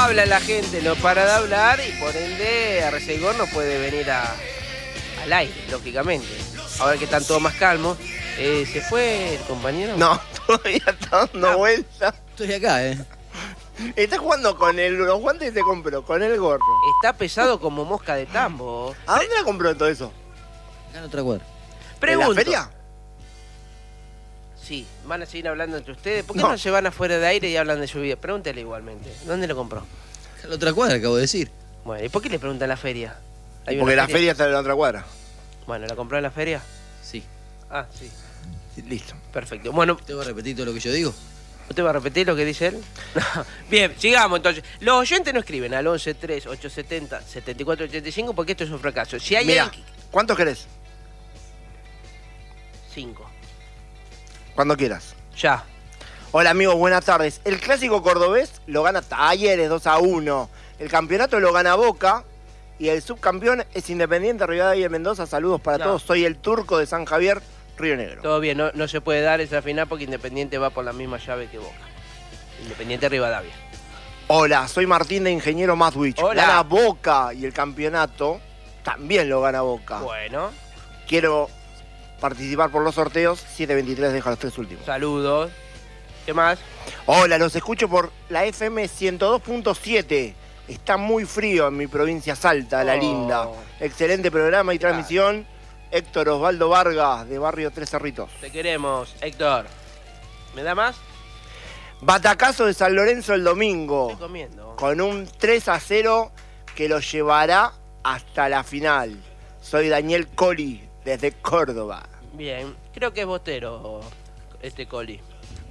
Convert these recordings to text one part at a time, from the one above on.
habla la gente, no para de hablar y por ende Arcegor no puede venir al aire, lógicamente. Ahora que están todos más calmos. ¿Se fue el compañero? No, todavía está dando vuelta. Estoy acá, Está jugando con los guantes que se compró, con el gorro. Está pesado como mosca de tambo. ¿A dónde la compró todo eso? Acá en otra cuadra. Pregunto. ¿En la feria? Sí, van a seguir hablando entre ustedes. ¿Por qué no se van afuera de aire y hablan de su vida? Pregúntele igualmente. ¿Dónde lo compró? Acá en la otra cuadra, acabo de decir. Bueno, ¿y por qué le preguntan la feria? ¿Hay una Porque la feria está en la otra cuadra. Bueno, ¿la compró en la feria? Sí. Ah, sí. Sí, listo. Perfecto. Bueno, ¿Tengo que repetir todo lo que yo digo? ¿usted va a repetir lo que dice él? Bien, sigamos entonces. Los oyentes no escriben al 11 3 870 7485 porque esto es un fracaso. Si hay Mira, alguien... ¿cuántos querés? 5. Cuando quieras. Ya. Hola amigos, buenas tardes. El clásico cordobés lo gana Talleres 2-1. El campeonato lo gana Boca. Y el subcampeón es Independiente Rivadavia de Mendoza. Saludos para todos. Soy el turco de San Javier, Río Negro. Todo bien, no se puede dar esa final porque Independiente va por la misma llave que Boca. Independiente Rivadavia. Hola, soy Martín de Ingeniero Maswich. Hola. Gana Boca y el campeonato también lo gana Boca. Bueno. Quiero participar por los sorteos. 723 deja los 3 últimos. Saludos. ¿Qué más? Hola, los escucho por la FM 102.7. Está muy frío en mi provincia Salta, La Linda. Excelente programa y transmisión. Héctor Osvaldo Vargas, de Barrio Tres Cerritos. Te queremos, Héctor. ¿Me da más? Batacazo de San Lorenzo el domingo. Estoy comiendo. Con un 3-0 que lo llevará hasta la final. Soy Daniel Coli, desde Córdoba. Bien, creo que es bostero este Coli.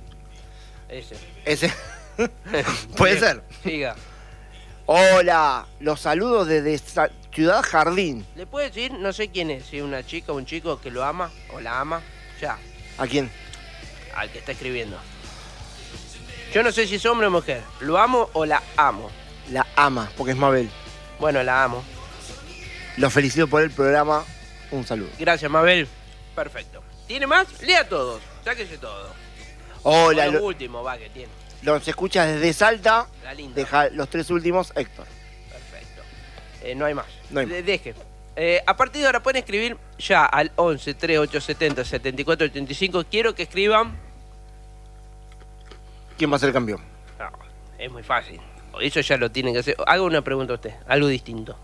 Ese. Puede Bien, ser. Siga. Hola, los saludos desde Ciudad Jardín. ¿Le puede decir, no sé quién es, si una chica o un chico que lo ama o la ama? Ya, ¿A quién? al que está escribiendo. Yo no sé si es hombre o mujer. ¿Lo amo o la amo? La ama, porque es Mabel. Bueno, la amo. Los felicito por el programa. Un saludo. Gracias, Mabel. Perfecto. ¿Tiene más? Lea todos. Sáquese todo. Hola, O lo último, va, que tiene. los escuchas desde Salta. La linda. Deja los 3 últimos, Héctor. Perfecto. No hay más. No hay más. Deje. A partir de ahora pueden escribir ya al 11 3870 7485. Quiero que escriban. ¿Quién va a ser campeón? No, es muy fácil. Eso ya lo tienen que hacer. Haga una pregunta a usted. Algo distinto.